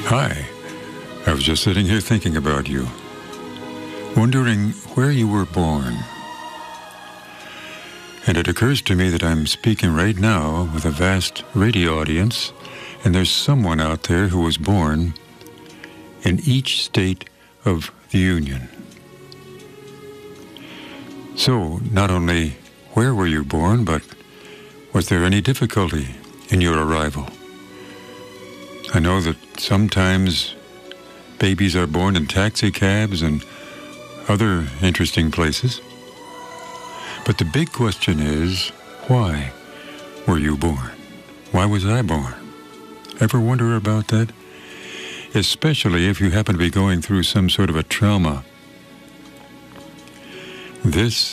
Hi. I was just sitting here thinking about you, wondering where you were born. And it occurs to me that I'm speaking right now with a vast radio audience, and there's someone out there who was born in each state of the Union. So, not only where were you born, but was there any difficulty in your arrival? I know that sometimes babies are born in taxi cabs and other interesting places. But the big question is, why were you born? Why was I born? Ever wonder about that? Especially if you happen to be going through some sort of a trauma. This